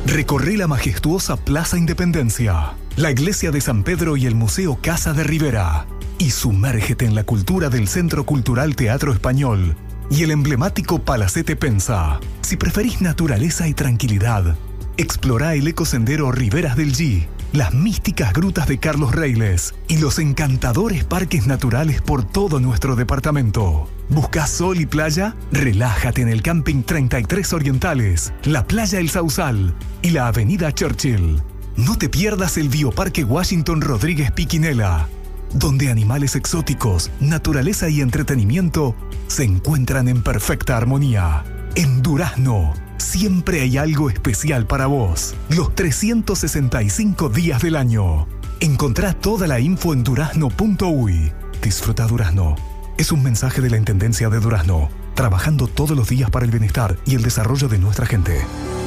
Recorre la majestuosa Plaza Independencia, la Iglesia de San Pedro y el Museo Casa de Rivera. Y sumérgete en la cultura del Centro Cultural Teatro Español y el emblemático Palacete Pensa. Si preferís naturaleza y tranquilidad, explorá el ecosendero Riberas del G, las místicas grutas de Carlos Reiles y los encantadores parques naturales por todo nuestro departamento. ¿Buscás sol y playa? Relájate en el Camping 33 Orientales, la Playa El Sausal y la Avenida Churchill. No te pierdas el Bioparque Washington Rodríguez Piquinela, donde animales exóticos, naturaleza y entretenimiento se encuentran en perfecta armonía. En Durazno, siempre hay algo especial para vos. Los 365 días del año. Encontrá toda la info en durazno.uy. Disfruta Durazno. Es un mensaje de la Intendencia de Durazno, trabajando todos los días para el bienestar y el desarrollo de nuestra gente.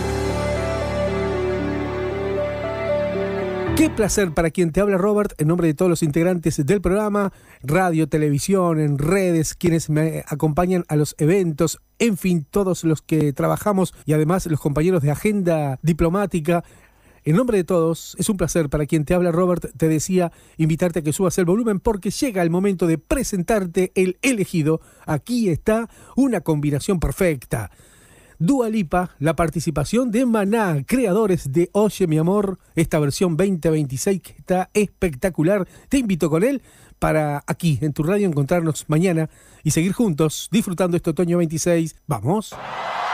Qué placer para quien te habla, Robert, en nombre de todos los integrantes del programa, radio, televisión, en redes, quienes me acompañan a los eventos, en fin, todos los que trabajamos y además los compañeros de Agenda Diplomática. En nombre de todos, es un placer para quien te habla, Robert. Te decía invitarte a que subas el volumen porque llega el momento de presentarte el elegido. Aquí está una combinación perfecta. Dua Lipa, la participación de Maná, creadores de Oye Mi Amor, esta versión 2026 que está espectacular. Te invito con él para aquí en tu radio encontrarnos mañana y seguir juntos disfrutando este otoño 26. ¡Vamos!